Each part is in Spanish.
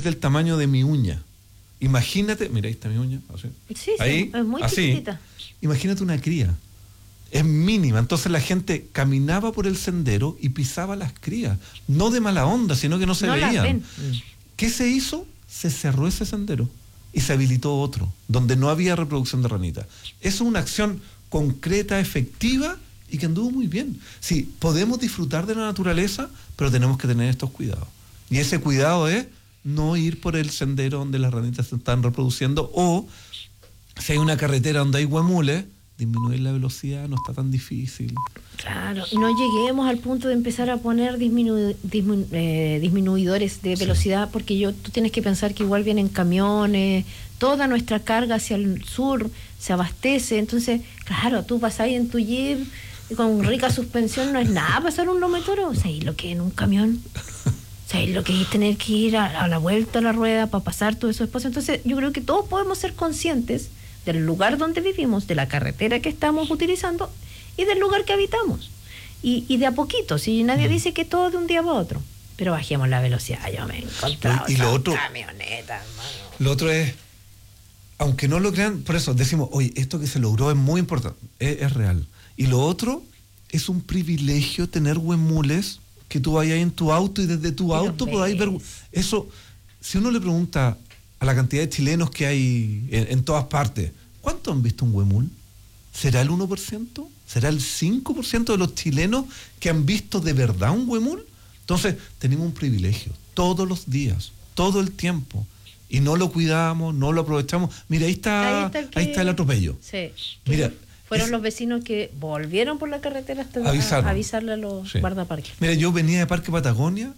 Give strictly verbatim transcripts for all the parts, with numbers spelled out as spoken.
del tamaño de mi uña. Imagínate, mira, ahí está mi uña. Así. Sí, ahí, sí, es muy así. chiquitita. Imagínate una cría. Es mínima. Entonces la gente caminaba por el sendero y pisaba las crías. No de mala onda, sino que no se No las veían. ven. ¿Qué se hizo? Se cerró ese sendero y se habilitó otro, donde no había reproducción de ranitas. Eso es una acción concreta, efectiva y que anduvo muy bien. Sí, podemos disfrutar de la naturaleza, pero tenemos que tener estos cuidados. Y ese cuidado es no ir por el sendero donde las ranitas se están reproduciendo, o si hay una carretera donde hay huemules, disminuir la velocidad no está tan difícil. Claro, y no lleguemos al punto de empezar a poner disminu disminu eh, disminuidores de velocidad, sí. Porque yo, tú tienes que pensar que igual vienen camiones, toda nuestra carga hacia el sur se abastece, entonces, claro, tú vas ahí en tu jeep con rica suspensión, no es nada pasar un lometoro, o sea, y lo que en un camión, o sea, y lo que es tener que ir a, a la vuelta a la rueda para pasar todo eso espacio. Entonces yo creo que todos podemos ser conscientes del lugar donde vivimos, de la carretera que estamos utilizando y del lugar que habitamos. Y, y de a poquito, si nadie dice que todo de un día para otro, pero bajemos la velocidad. Yo me he encontrado y, y lo otro, camioneta, hermano. Lo otro es, aunque no lo crean, por eso decimos, oye, esto que se logró es muy importante, es, es real. Y lo otro, es un privilegio tener huemules que tú vayas en tu auto y desde tu y auto podáis ver. Eso, si uno le pregunta a la cantidad de chilenos que hay en, en todas partes, ¿cuántos han visto un huemul? ¿Será el uno por ciento? ¿Será el cinco por ciento de los chilenos que han visto de verdad un huemul? Entonces, tenemos un privilegio todos los días, todo el tiempo, y no lo cuidamos, no lo aprovechamos. Mira, ahí está, ahí está, el, que... ahí está el atropello. Sí. Mira, fueron es... los vecinos que volvieron por la carretera hasta a, a avisarle a los sí. guardaparques. Mira, yo venía de Parque Patagonia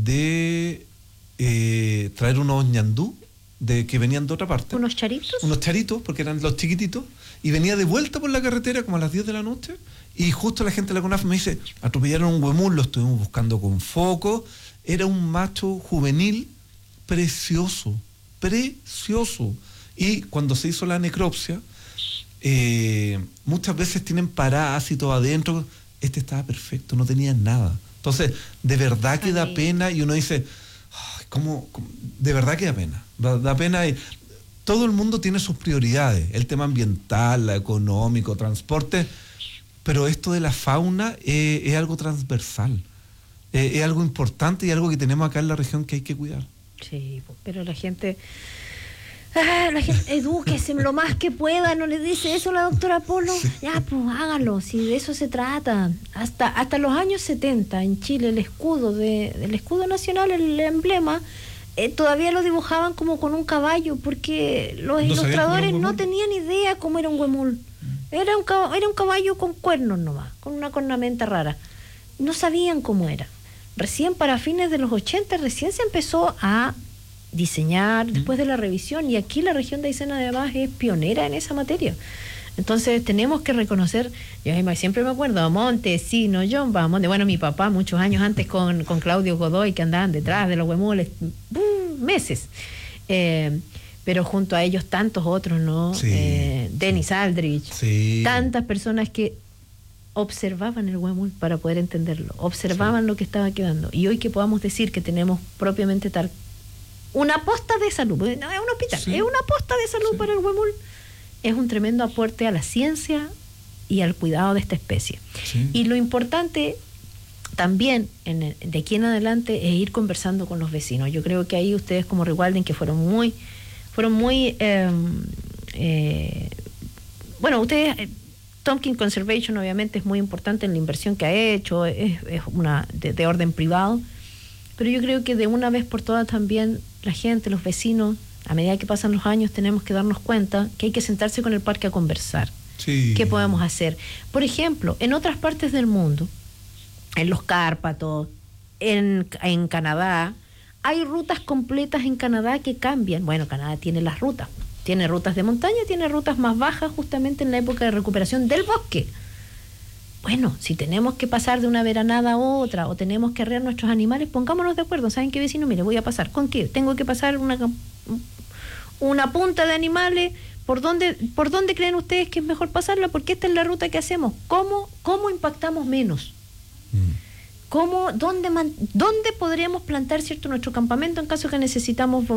de eh, traer unos ñandú de que venían de otra parte. ¿Unos charitos? Unos charitos, porque eran los chiquititos, y venía de vuelta por la carretera como a las diez de la noche, y justo la gente de la CONAF me dice, atropellaron un huemul, lo estuvimos buscando con foco, era un macho juvenil precioso, precioso, y cuando se hizo la necropsia, eh, muchas veces tienen parásitos adentro, este estaba perfecto, no tenía nada. Entonces, de verdad que da pena, y uno dice, ¿cómo, cómo? De verdad que da pena, da, da pena. Y todo el mundo tiene sus prioridades, el tema ambiental, la económico, transporte, pero esto de la fauna eh, es algo transversal, eh, es algo importante y algo que tenemos acá en la región que hay que cuidar. Sí, pero la gente... Ah, la gente, edúquese lo más que pueda, ¿no le dice eso la doctora Polo? Sí. Ya, pues hágalo, si de eso se trata. Hasta hasta los años setenta en Chile el escudo de, el escudo nacional, el emblema, eh, todavía lo dibujaban como con un caballo, porque los ¿No ilustradores no tenían idea cómo era un huemul. Era un, era un caballo con cuernos nomás, con una cornamenta rara. No sabían cómo era. Recién para fines de los ochenta, recién se empezó a diseñar después de la revisión, y aquí la región de Aysén además es pionera en esa materia. Entonces tenemos que reconocer, yo siempre me acuerdo, Montesino, John Bamonte, bueno, mi papá muchos años antes con, con Claudio Godoy, que andaban detrás de los huemules uh, meses, eh, pero junto a ellos tantos otros, ¿no? Sí, eh, Dennis sí. Aldrich, sí. Tantas personas que observaban el huemul para poder entenderlo, observaban sí. lo que estaba quedando, y hoy que podamos decir que tenemos propiamente tal una posta de salud, no es un hospital, sí. es una posta de salud sí. para el huemul, es un tremendo aporte a la ciencia y al cuidado de esta especie. Sí. Y lo importante también en el, de aquí en adelante es ir conversando con los vecinos. Yo creo que ahí ustedes como Rewilding, que fueron muy, fueron muy, eh, eh, bueno, ustedes, eh, Tompkins Conservation obviamente es muy importante en la inversión que ha hecho, es, es una de, de orden privado, pero yo creo que de una vez por todas también la gente, los vecinos, a medida que pasan los años tenemos que darnos cuenta que hay que sentarse con el parque a conversar. Sí. ¿Qué podemos hacer? Por ejemplo, en otras partes del mundo, en los Cárpatos, en, en Canadá, hay rutas completas en Canadá que cambian. Bueno, Canadá tiene las rutas, tiene rutas de montaña, tiene rutas más bajas justamente en la época de recuperación del bosque. Bueno, si tenemos que pasar de una veranada a otra o tenemos que arrear nuestros animales, pongámonos de acuerdo. ¿Saben qué, vecino? Mire, voy a pasar. ¿Con qué? Tengo que pasar una, una punta de animales. ¿Por dónde, ¿Por dónde creen ustedes que es mejor pasarla? Porque esta es la ruta que hacemos. ¿Cómo, cómo impactamos menos? Mm. ¿Cómo, dónde, man, ¿Dónde podremos plantar, cierto, nuestro campamento en caso que necesitamos